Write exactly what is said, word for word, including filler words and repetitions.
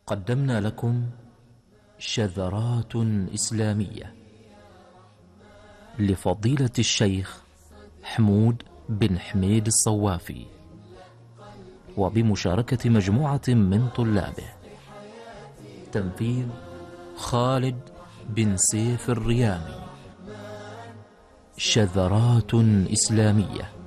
قدمنا لكم شذرات إسلامية لفضيلة الشيخ حمود بن حميد الصوافي، وبمشاركة مجموعة من طلابه. تنفيذ خالد بن سيف الريامي. شذرات إسلامية.